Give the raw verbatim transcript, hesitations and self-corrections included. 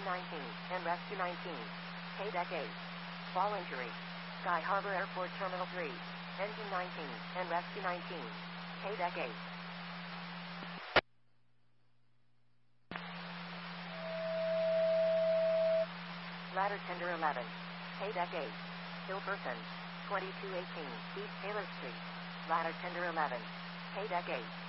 nineteen, and Rescue nineteen. K-Deck eight. Fall injury. Sky Harbor Airport Terminal three. Engine nineteen, and Rescue nineteen. K-Deck eight. Ladder Tender eleven. K-Deck eight. Hilperson. twenty-two eighteen, East Taylor Street. Ladder Tender eleven. K-Deck eight.